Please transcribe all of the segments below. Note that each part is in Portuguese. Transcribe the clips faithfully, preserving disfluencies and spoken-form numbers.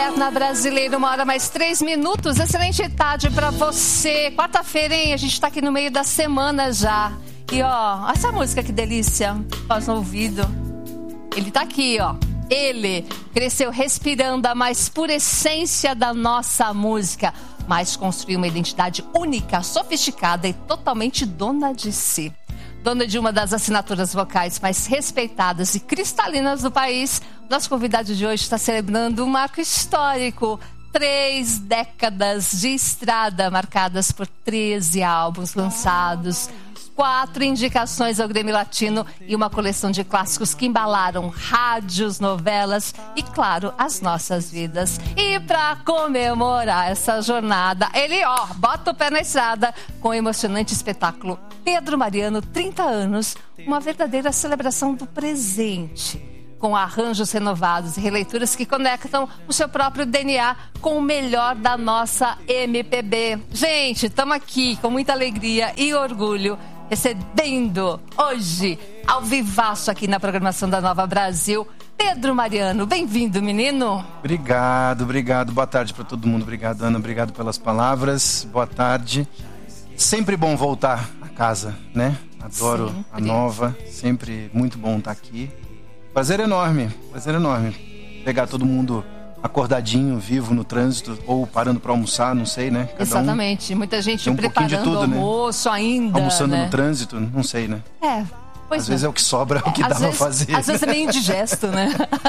Na Brasileira, uma hora mais três minutos. Excelente tarde pra você. Quarta-feira, hein? A gente tá aqui no meio da semana já. E ó, essa música que delícia. Faz no ouvido. Ele tá aqui, ó. Ele cresceu respirando a mais pura essência da nossa música, mas construiu uma identidade única, sofisticada e totalmente dona de si. Dona de uma das assinaturas vocais mais respeitadas e cristalinas do país, nosso convidado de hoje está celebrando um marco histórico. Três décadas de estrada marcadas por treze álbuns lançados, quatro indicações ao Grammy Latino e uma coleção de clássicos que embalaram rádios, novelas e, claro, as nossas vidas. E para comemorar essa jornada, ele, ó, bota o pé na estrada com o emocionante espetáculo Pedro Mariano, trinta anos, uma verdadeira celebração do presente, com arranjos renovados e releituras que conectam o seu próprio D N A com o melhor da nossa M P B. Gente, estamos aqui com muita alegria e orgulho, recebendo hoje, ao vivaço aqui na programação da Nova Brasil, Pedro Mariano. Bem-vindo, menino. Obrigado, obrigado. Boa tarde para todo mundo. Obrigado, Ana. Obrigado pelas palavras. Boa tarde. Sempre bom voltar a casa, né? Adoro sempre. A Nova. Sempre muito bom estar aqui. Prazer enorme, prazer enorme. Pegar todo mundo acordadinho, vivo no trânsito, ou parando para almoçar, não sei, né? Cada Exatamente, um, muita gente um preparando tudo, almoço, né? Ainda, almoçando né? no trânsito, não sei, né? É, pois Às é. vezes é o que sobra, é o que é, dá vezes, pra fazer. Às vezes é meio indigesto, né?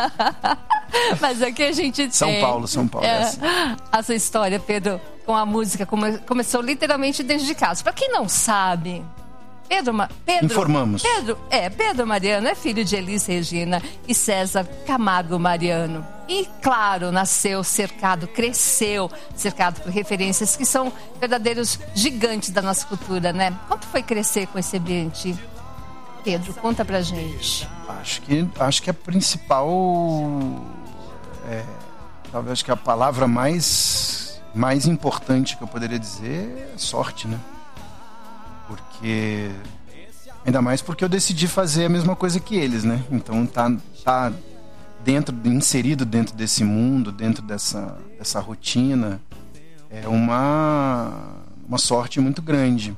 Mas aqui a gente tem... São Paulo, São Paulo. É, assim. A sua história, Pedro, com a música come, começou literalmente desde de casa. Pra quem não sabe... Pedro, Pedro, Informamos. Pedro, é, Pedro Mariano é filho de Elis Regina e César Camargo Mariano. E, claro, nasceu cercado, cresceu cercado por referências que são verdadeiros gigantes da nossa cultura, né? Como foi crescer com esse ambiente? Pedro, conta pra gente. Acho que, acho que a principal... É, talvez acho que a palavra mais, mais importante que eu poderia dizer é sorte, né? Porque, ainda mais porque eu decidi fazer a mesma coisa que eles, né? Então tá, tá dentro, inserido dentro desse mundo, dentro dessa, dessa rotina, é uma, uma sorte muito grande.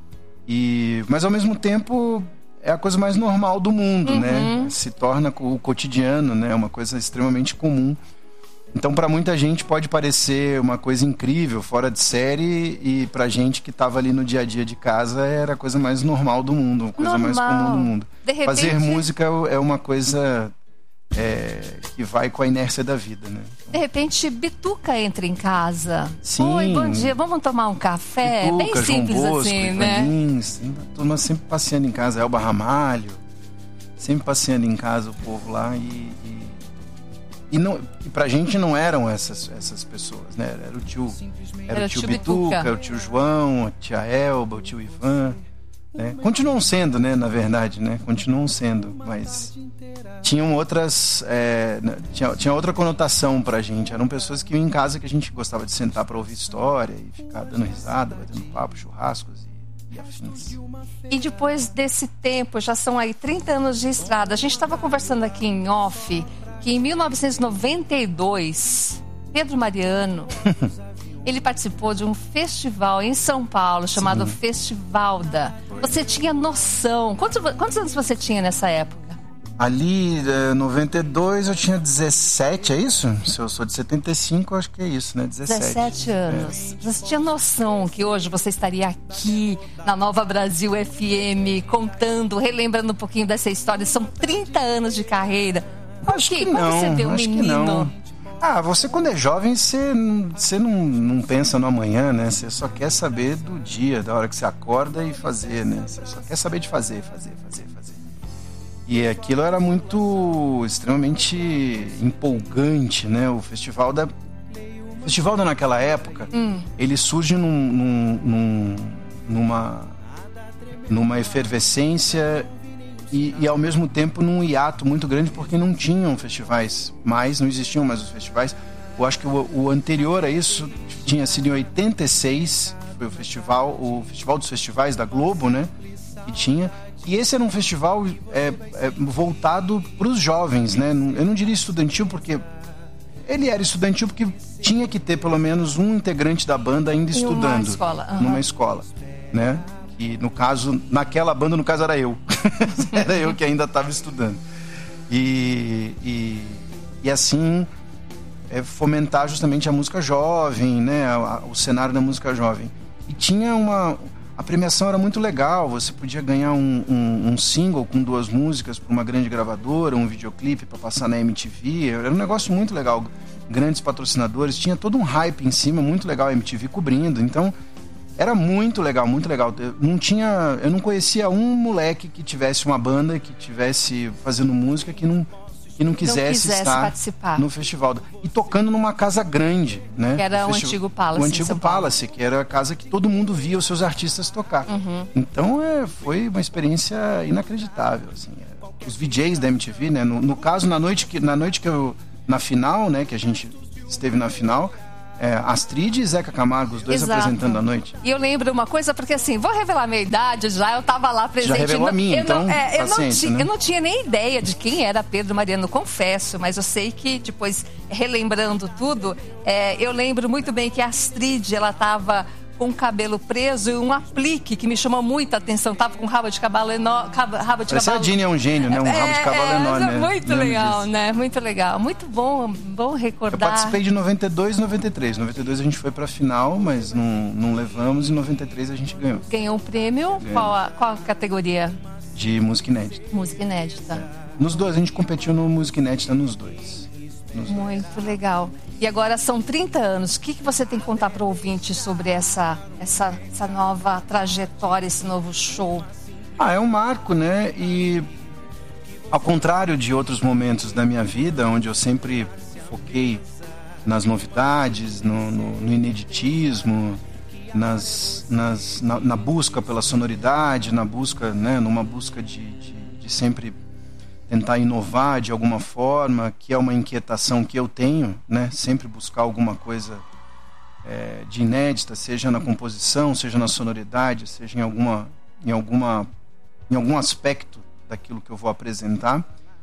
E, mas ao mesmo tempo é a coisa mais normal do mundo, uhum. né? Se torna o cotidiano, né? Uma coisa extremamente comum. Então, para muita gente pode parecer uma coisa incrível, fora de série, e pra gente que estava ali no dia a dia de casa era a coisa mais normal do mundo, a coisa normal. mais comum do mundo. De repente... Fazer música é uma coisa é, que vai com a inércia da vida, né? De repente, Bituca entra em casa. Sim. Oi, bom dia, vamos tomar um café? Bituca, bem simples João Bosco, assim, Ivanins, né? A turma sempre passeando em casa, Elba Ramalho, sempre passeando em casa o povo lá e... e... E, não, e pra gente não eram essas, essas pessoas, né? Era o tio, era era o tio, tio Bituca, Bituca, o tio João, a tia Elba, o tio Ivan, né? Continuam sendo, né? Na verdade, né? Continuam sendo, mas tinham outras, é, tinha, tinha outra conotação pra gente. Eram pessoas que iam em casa que a gente gostava de sentar pra ouvir história e ficar dando risada, batendo papo, churrascos e, e afins. E depois desse tempo, já são aí trinta anos de estrada. A gente estava conversando aqui em off que em mil novecentos e noventa e dois, Pedro Mariano, ele participou de um festival em São Paulo chamado Sim. Festival da... Você tinha noção... Quantos, quantos anos você tinha nessa época? Ali, em noventa e dois, eu tinha dezessete, é isso? Se eu sou de setenta e cinco, eu acho que é isso, né? dezessete. dezessete anos. É. Você tinha noção que hoje você estaria aqui na Nova Brasil F M, contando, relembrando um pouquinho dessa história? São trinta anos de carreira. Acho que, que não, você vê um acho menino? que não. Ah, você quando é jovem, você, você não, não pensa no amanhã, né? Você só quer saber do dia, da hora que você acorda e fazer, né? Você só quer saber de fazer, fazer, fazer, fazer. E aquilo era muito, extremamente empolgante, né? O festival da... O festival da naquela época, hum. ele surge num, num, num, numa, numa efervescência... E, e ao mesmo tempo num hiato muito grande, porque não tinham festivais mais, não existiam mais os festivais. Eu acho que o, o anterior a isso tinha sido em oitenta e seis, foi o festival, o Festival dos Festivais da Globo, né? Que tinha. E esse era um festival é, é, voltado para os jovens, né? Eu não diria estudantil, porque Ele era estudantil porque tinha que ter pelo menos um integrante da banda ainda em estudando. Uma escola. Uhum. Numa escola, né? E no caso, naquela banda, no caso era eu. Era eu que ainda estava estudando. E, e, e assim, é, fomentar justamente a música jovem, né? A, a, o cenário da música jovem. E tinha uma... A premiação era muito legal, você podia ganhar um, um, um single com duas músicas para uma grande gravadora, um videoclipe para passar na M T V, era um negócio muito legal, grandes patrocinadores, tinha todo um hype em cima, muito legal, a M T V cobrindo, então era muito legal, muito legal. Eu não tinha, eu não conhecia um moleque que tivesse uma banda, que tivesse fazendo música, que não... que não quisesse, não quisesse estar participar no festival. E tocando numa casa grande, né? Que era o, o festi- antigo Palace. O antigo Palace, que era a casa que todo mundo via os seus artistas tocar. Uhum. Então é, foi uma experiência inacreditável. Assim, é. Os V Js da M T V, né? No, no caso, na noite que, na noite que eu. Na final, né? Que a gente esteve na final. É, Astrid e Zeca Camargo, os dois Exato. apresentando a noite. E eu lembro uma coisa, porque assim, vou revelar a minha idade já, eu tava lá presente. Já revelou a minha, eu então, não, é, eu, não paciência, ti, né? eu não tinha nem ideia de quem era Pedro Mariano, confesso, mas eu sei que depois, relembrando tudo, é, eu lembro muito bem que a Astrid, ela tava com o cabelo preso e um aplique que me chamou muita atenção. Tava com rabo de cavalo enorme. Rabo de Parece cavalo. a Dini é um gênio, né? Um rabo de cavalo é, enorme. É, muito né? legal, disso. né? Muito legal. Muito bom, bom recordar. Eu participei de noventa e dois e noventa e três. noventa e dois a gente foi pra final, mas não, não levamos. E noventa e três a gente ganhou. Ganhou o prêmio? Qual a, qual a categoria? De música inédita. Música inédita. Nos dois, a gente competiu no música inédita nos dois. Nos Muito dois. legal. E agora são trinta anos. O que, que você tem que contar para o ouvinte sobre essa, essa, essa nova trajetória, esse novo show? Ah, é um marco, né? E ao contrário de outros momentos da minha vida, onde eu sempre foquei nas novidades, no, no, no ineditismo, nas, nas, na, na busca pela sonoridade, na busca, né? Numa busca de, de, de sempre tentar inovar de alguma forma, que é uma inquietação que eu tenho, né? Sempre buscar alguma coisa é, de inédita, seja na composição, seja na sonoridade, seja em alguma, em alguma, em algum aspecto daquilo que eu vou apresentar.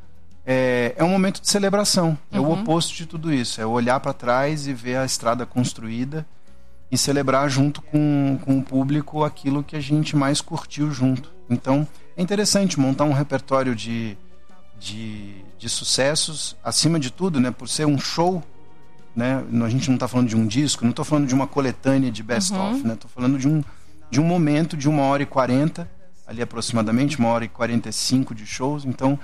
É, é um momento de celebração. É uhum. o oposto de tudo isso. É olhar para trás e ver a estrada construída e celebrar junto com, com o público aquilo que a gente mais curtiu junto. Então, é interessante montar um repertório de De, de sucessos, acima de tudo, né, por ser um show, né, a gente não está falando de um disco, não estou falando de uma coletânea de best-of, uhum. né, estou falando de um, de um momento de uma hora e quarenta, ali aproximadamente, uma hora e quarenta e cinco de shows. Então,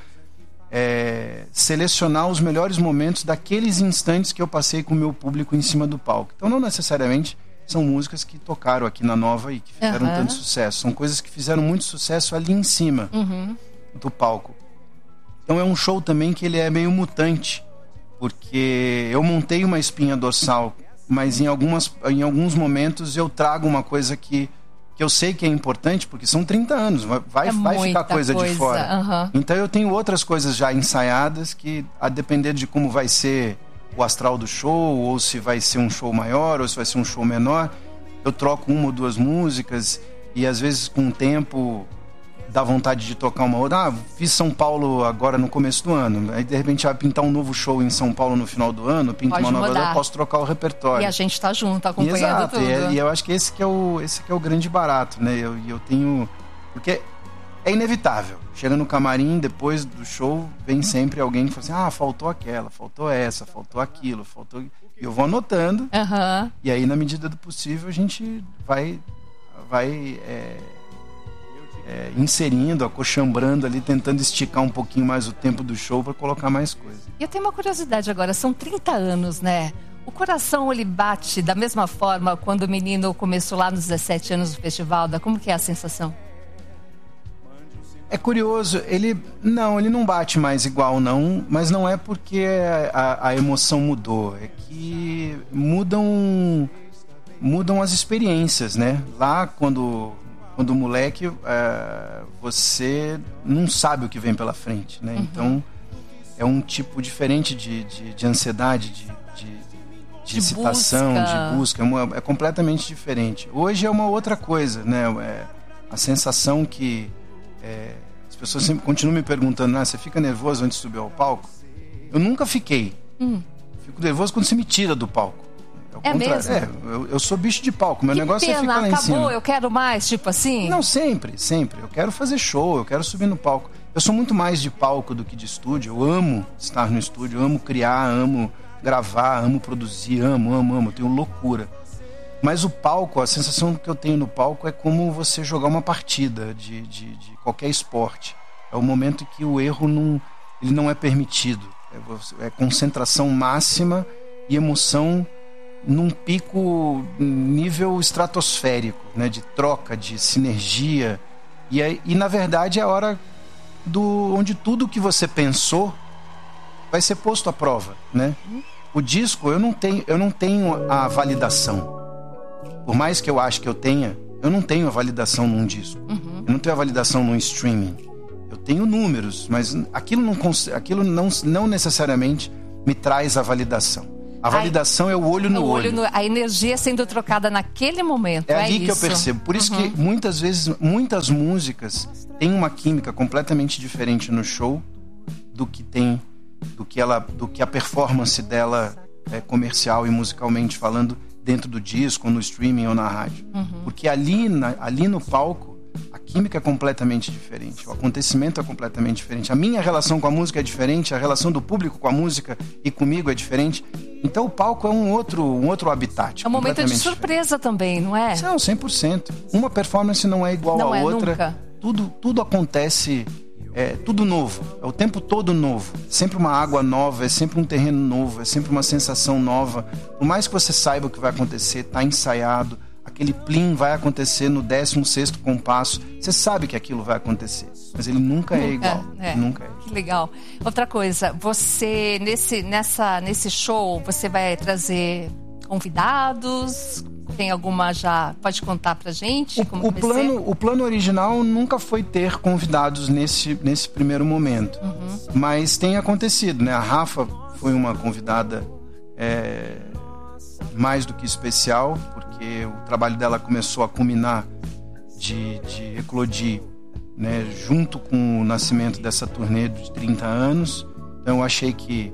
é, selecionar os melhores momentos daqueles instantes que eu passei com o meu público em cima do palco. Então, não necessariamente são músicas que tocaram aqui na Nova e que fizeram uhum. tanto sucesso, são coisas que fizeram muito sucesso ali em cima uhum. do palco. Então é um show também que ele é meio mutante, porque eu montei uma espinha dorsal, mas em, algumas, em alguns momentos eu trago uma coisa que, que eu sei que é importante, porque são trinta anos, vai, é vai ficar coisa, coisa de fora. Uhum. Então eu tenho outras coisas já ensaiadas que, a depender de como vai ser o astral do show, ou se vai ser um show maior, ou se vai ser um show menor, eu troco uma ou duas músicas e às vezes com o tempo dá vontade de tocar uma outra. Ah, fiz São Paulo agora no começo do ano. Aí de repente vai pintar um novo show em São Paulo no final do ano, pinta Pode uma nova mudar. Eu posso trocar o repertório. E a gente tá junto, acompanhando e exato, tudo. E, e eu acho que esse que é o, esse que é o grande barato, né? Eu, eu tenho... Porque é inevitável. Chega no camarim, depois do show, vem sempre alguém que fala assim, ah, faltou aquela, faltou essa, faltou aquilo, faltou... E eu vou anotando. Uhum. E aí, na medida do possível, a gente vai... vai é... É, inserindo, acochambrando ali, tentando esticar um pouquinho mais o tempo do show para colocar mais coisa. E eu tenho uma curiosidade agora, são trinta anos, né? O coração, ele bate da mesma forma quando o menino começou lá nos dezessete anos do festival? Da, como que é a sensação? É curioso, ele não, ele não bate mais igual não, mas não é porque a, a emoção mudou, é que mudam, mudam as experiências, né? Lá quando... Quando moleque, é, você não sabe o que vem pela frente, né? Uhum. Então, é um tipo diferente de, de, de ansiedade, de, de, de, de excitação, busca. de busca. É, uma, é completamente diferente. Hoje é uma outra coisa, né? É, a sensação que... É, as pessoas sempre continuam me perguntando, ah, você fica nervoso antes de subir ao palco? Eu nunca fiquei. Uhum. fico nervoso quando você me tira do palco. É mesmo? É, eu, eu sou bicho de palco, meu que negócio pena, é ficar lá em acabou, cima. Eu quero mais, tipo assim? Não, sempre, sempre. Eu quero fazer show, eu quero subir no palco. Eu sou muito mais de palco do que de estúdio. Eu amo estar no estúdio, eu amo criar, amo gravar, amo produzir, amo, amo, amo. Eu tenho loucura. Mas o palco, a sensação que eu tenho no palco é como você jogar uma partida de, de, de qualquer esporte. É o momento que o erro não, ele não é permitido. É, é concentração máxima e emoção num pico nível estratosférico, né? De troca, de sinergia. E, aí, e na verdade é a hora do, onde tudo que você pensou vai ser posto à prova, né? O disco, eu não tenho, eu não tenho a validação. Por mais que eu ache que eu tenha, eu não tenho a validação num disco. Uhum. Eu não tenho a validação num streaming. Eu tenho números, mas aquilo não, aquilo não, não necessariamente me traz a validação. A validação Ai, é o olho no o olho. olho. No, a energia sendo trocada naquele momento. É, é ali isso. que eu percebo. Por isso uhum. que muitas vezes, muitas músicas têm uma química completamente diferente no show do que tem, do que, ela, do que a performance dela é, comercial e musicalmente falando dentro do disco, no streaming ou na rádio. Uhum. Porque ali, na, ali no palco, a química é completamente diferente, o acontecimento é completamente diferente, a minha relação com a música é diferente, a relação do público com a música e comigo é diferente. Então o palco é um outro, um outro habitat. É um momento de surpresa diferente. Também, não é? Não, cem por cento. Uma performance não é igual não à é, outra. Nunca. Tudo, tudo acontece, é tudo novo, é o tempo todo novo. É sempre uma água nova, é sempre um terreno novo, é sempre uma sensação nova. Por mais que você saiba o que vai acontecer, está ensaiado, aquele plim vai acontecer no décimo sexto compasso. Você sabe que aquilo vai acontecer, mas ele nunca, nunca é igual. É, nunca é. Que legal. Outra coisa, você nesse, nessa, nesse show, você vai trazer convidados? Tem alguma já? Pode contar pra gente? O, como o, plano, o plano original nunca foi ter convidados nesse, nesse primeiro momento. Uhum. Mas tem acontecido, né? A Rafa foi uma convidada é, mais do que especial, porque o trabalho dela começou a culminar de, de eclodir, né? Junto com o nascimento dessa turnê de trinta anos. Então eu achei que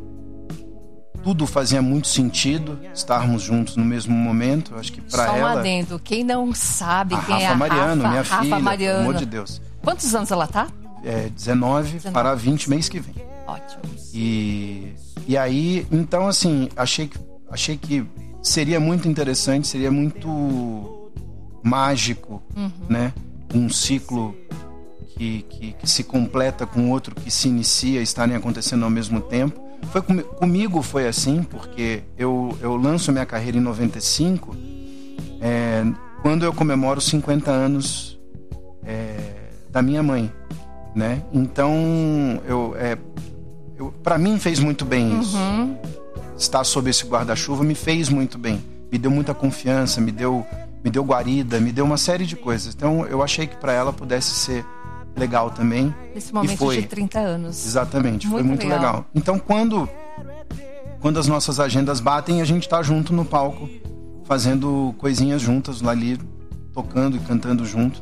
tudo fazia muito sentido estarmos juntos no mesmo momento. Eu acho que para ela... Só um adendo. Quem não sabe a quem Rafa é a Mariano, Rafa, minha Rafa filha, Mariano. pelo amor de Deus. Quantos anos ela tá? É, dezenove, dezenove para vinte mês que vem. Ótimo. E, e aí, então assim, achei que, achei que seria muito interessante, seria muito mágico, uhum. né? Um ciclo que, que, que se completa com outro que se inicia, estarem acontecendo ao mesmo tempo. Foi com, comigo foi assim, porque eu, eu lanço minha carreira em noventa e cinco, é, quando eu comemoro cinquenta anos é, da minha mãe, né? Então, eu, é, eu, para mim fez muito bem isso. Uhum. Estar sob esse guarda-chuva me fez muito bem. Me deu muita confiança, me deu, me deu guarida, me deu uma série de coisas. Então, eu achei que para ela pudesse ser legal também. Esse momento e foi, de trinta anos. Exatamente, muito foi muito legal. legal. Então, quando, quando as nossas agendas batem, a gente tá junto no palco, fazendo coisinhas juntas lá ali, tocando e cantando junto.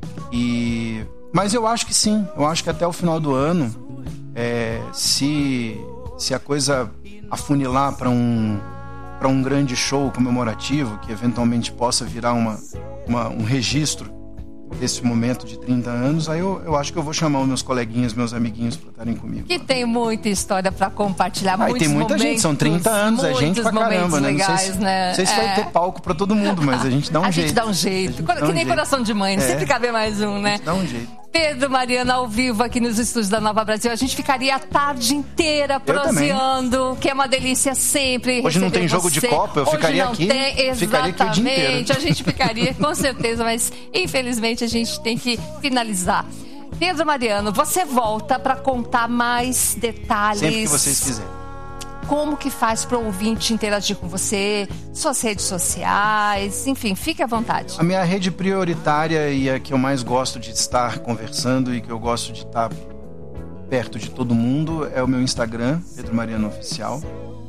E... Mas eu acho que sim, eu acho que até o final do ano, é, se, se a coisa afunilar para um, para um grande show comemorativo, que eventualmente possa virar uma, uma, um registro desse momento de trinta anos, aí eu, eu acho que eu vou chamar os meus coleguinhas, meus amiguinhos para estarem comigo. Que tem muita história para compartilhar, ah, muitos tem muita momentos, gente, são trinta anos, é gente pra caramba, né? Legais, não sei se, né? não sei se é. vai ter palco para todo mundo, mas a gente dá um a jeito. A gente dá um jeito, que dá um nem jeito. Coração de Mãe, é. sempre cabe mais um, né? A gente dá um jeito. Pedro Mariano ao vivo aqui nos estúdios da Nova Brasil. A gente ficaria a tarde inteira proseando, que é uma delícia sempre. Hoje não tem você. jogo de Copa, eu Hoje ficaria não aqui. Tem, ficaria aqui o dia inteiro. A gente ficaria com certeza, mas infelizmente a gente tem que finalizar. Pedro Mariano, você volta para contar mais detalhes. Sempre que vocês quiserem. Como que faz para o ouvinte interagir com você, suas redes sociais, enfim, fique à vontade. A minha rede prioritária e a que eu mais gosto de estar conversando e que eu gosto de estar perto de todo mundo é o meu Instagram, Pedro Mariano Oficial.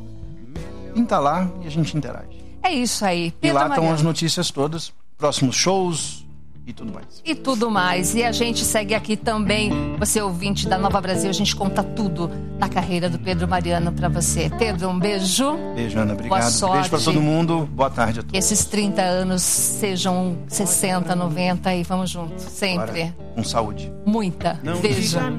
Pinta lá e a gente interage. É isso aí, Pedro E lá Mariano. estão as notícias todas, próximos shows, e tudo mais. E tudo mais. E a gente segue aqui também, você ouvinte da Nova Brasil, a gente conta tudo na carreira do Pedro Mariano pra você. Pedro, um beijo. Beijo, Ana, obrigado. Boa sorte. Beijo pra todo mundo, boa tarde a todos. Que esses trinta anos sejam sessenta, noventa e vamos juntos, sempre. Bora. Com saúde. Muita. Não Beijo.